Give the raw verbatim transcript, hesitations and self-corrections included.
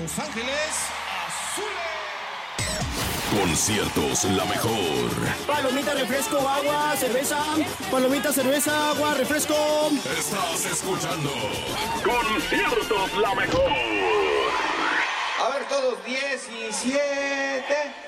Los Ángeles Azules. Conciertos La Mejor. Palomita, refresco, agua, cerveza. Palomita, cerveza, agua, refresco. Estás escuchando Conciertos La Mejor. A ver todos, diecisiete.